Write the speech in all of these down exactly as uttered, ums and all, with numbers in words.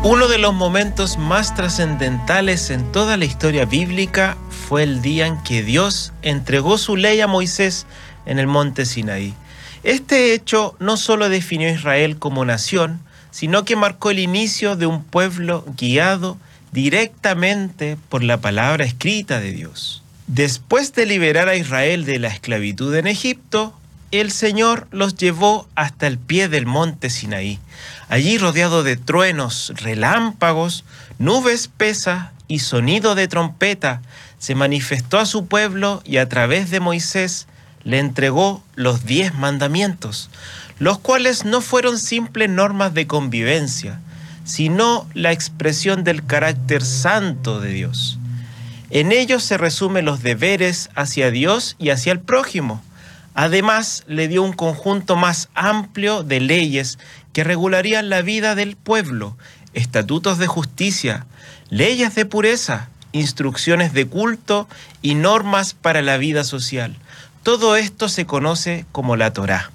Uno de los momentos más trascendentales en toda la historia bíblica fue el día en que Dios entregó su ley a Moisés en el monte Sinaí. Este hecho no solo definió a Israel como nación, sino que marcó el inicio de un pueblo guiado directamente por la palabra escrita de Dios. Después de liberar a Israel de la esclavitud en Egipto, el Señor los llevó hasta el pie del monte Sinaí. Allí, rodeado de truenos, relámpagos, nube espesa y sonido de trompeta, se manifestó a su pueblo y a través de Moisés le entregó los diez mandamientos, los cuales no fueron simples normas de convivencia, sino la expresión del carácter santo de Dios. En ellos se resumen los deberes hacia Dios y hacia el prójimo. Además, le dio un conjunto más amplio de leyes que regularían la vida del pueblo, estatutos de justicia, leyes de pureza, instrucciones de culto y normas para la vida social. Todo esto se conoce como la Torá.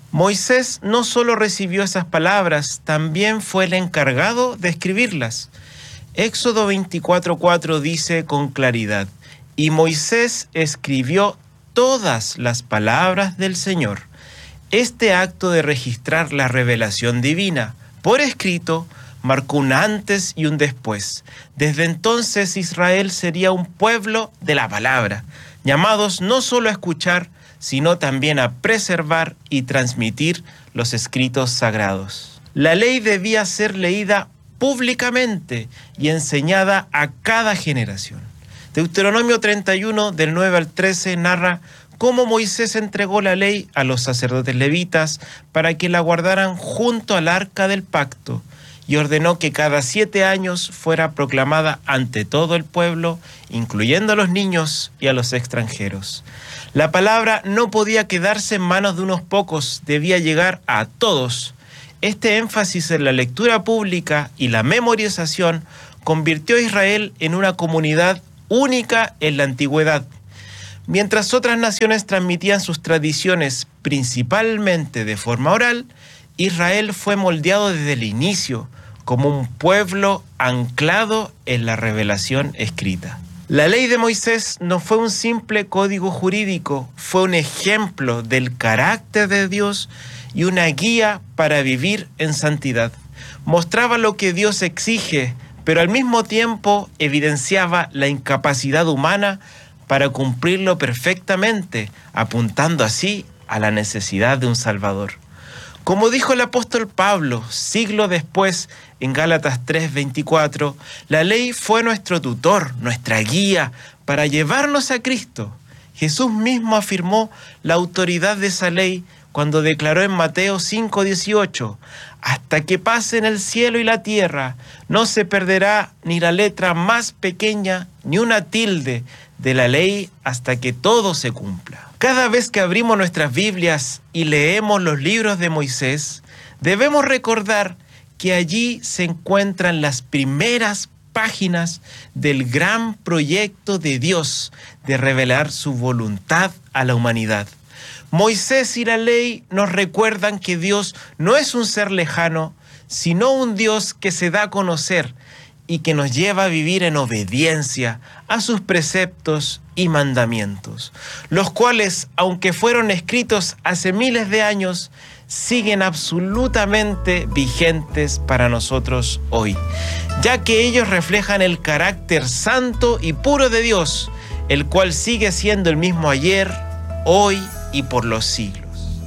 Moisés no solo recibió esas palabras, también fue el encargado de escribirlas. Éxodo veinticuatro cuatro dice con claridad: y Moisés escribió todas las palabras del Señor. Este acto de registrar la revelación divina por escrito marcó un antes y un después. Desde entonces Israel sería un pueblo de la palabra, llamados no solo a escuchar, sino también a preservar y transmitir los escritos sagrados. La ley debía ser leída públicamente y enseñada a cada generación. Deuteronomio treinta y uno, del nueve al trece, narra cómo Moisés entregó la ley a los sacerdotes levitas para que la guardaran junto al arca del pacto, y ordenó que cada siete años fuera proclamada ante todo el pueblo, incluyendo a los niños y a los extranjeros. La palabra no podía quedarse en manos de unos pocos, debía llegar a todos. Este énfasis en la lectura pública y la memorización convirtió a Israel en una comunidad única en la antigüedad. Mientras otras naciones transmitían sus tradiciones principalmente de forma oral, Israel fue moldeado desde el inicio como un pueblo anclado en la revelación escrita. La ley de Moisés no fue un simple código jurídico, fue un ejemplo del carácter de Dios y una guía para vivir en santidad. Mostraba lo que Dios exige, pero al mismo tiempo evidenciaba la incapacidad humana para cumplirlo perfectamente, apuntando así a la necesidad de un Salvador. Como dijo el apóstol Pablo, siglo después, en Gálatas tres veinticuatro, la ley fue nuestro tutor, nuestra guía, para llevarnos a Cristo. Jesús mismo afirmó la autoridad de esa ley cuando declaró en Mateo cinco dieciocho, hasta que pasen el cielo y la tierra, no se perderá ni la letra más pequeña, ni una tilde de la ley hasta que todo se cumpla. Cada vez que abrimos nuestras Biblias y leemos los libros de Moisés, debemos recordar que allí se encuentran las primeras páginas del gran proyecto de Dios de revelar su voluntad a la humanidad. Moisés y la ley nos recuerdan que Dios no es un ser lejano, sino un Dios que se da a conocer y que nos lleva a vivir en obediencia a sus preceptos y mandamientos, los cuales, aunque fueron escritos hace miles de años, siguen absolutamente vigentes para nosotros hoy, ya que ellos reflejan el carácter santo y puro de Dios, el cual sigue siendo el mismo ayer, hoy y por los siglos.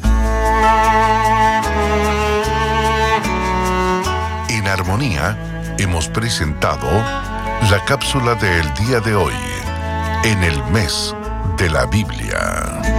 En Armonía hemos presentado la cápsula del día de hoy, en el mes de la Biblia.